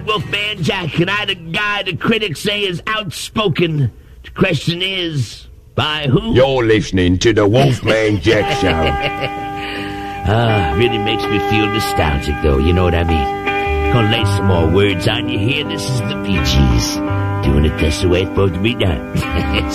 Wolfman Jack, and I the guy the critics say is outspoken. The question is, by who? You're listening to the Wolfman Jack Show. Really makes me feel nostalgic, though, you know what I mean? Gonna lay some more words on you here. This is the Bee Gees, doing it just the way it's supposed to be done.